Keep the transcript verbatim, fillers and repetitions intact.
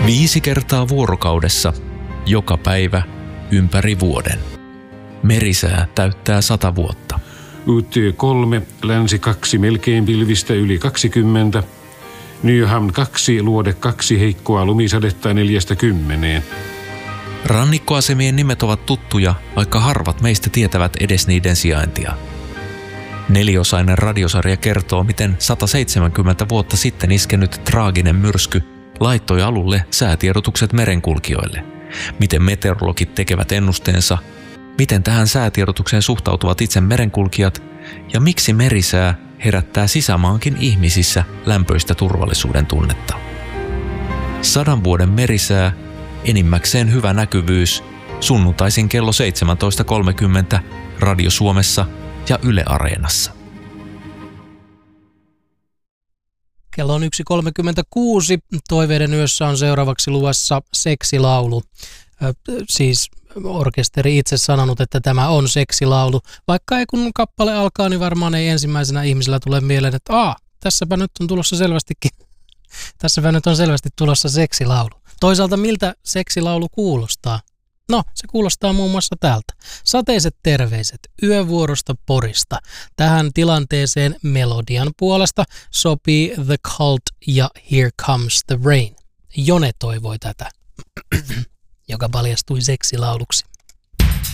Viisi kertaa vuorokaudessa, joka päivä, ympäri vuoden. Merisää täyttää sata vuotta. U T kolme, länsi kaksi, melkein pilvistä yli kaksikymmentä. Nyhamn kaksi, luode kaksi, heikkoa lumisadetta neljästä kymmeneen. Rannikkoasemien nimet ovat tuttuja, vaikka harvat meistä tietävät edes niiden sijaintia. Neliosainen radiosarja kertoo, miten sata seitsemänkymmentä vuotta sitten iskenyt traaginen myrsky laittoi alulle säätiedotukset merenkulkijoille. Miten meteorologit tekevät ennusteensa, miten tähän säätiedotukseen suhtautuvat itse merenkulkijat ja miksi merisää herättää sisämaankin ihmisissä lämpöistä turvallisuuden tunnetta. Sadan vuoden merisää, enimmäkseen hyvä näkyvyys, sunnuntaisin kello seitsemäntoista kolmekymmentä Radio Suomessa ja Yle Areenassa. Kello on yksi kolmekymmentäkuusi. Toiveiden yössä on seuraavaksi luvassa seksilaulu. Ö, siis orkesteri itse sanonut, että tämä on seksilaulu. Vaikka ei kun kappale alkaa, niin varmaan ei ensimmäisenä ihmisellä tule mieleen, että aa, tässäpä nyt on tulossa selvästikin, tässäpä nyt on selvästi tulossa seksilaulu. Toisaalta miltä seksilaulu kuulostaa? No, se kuulostaa muun muassa tältä. Sateiset terveiset yövuorosta Porista. Tähän tilanteeseen melodian puolesta sopii The Cult ja Here Comes the Rain. Jone toivoi tätä, joka paljastui seksilauluksi.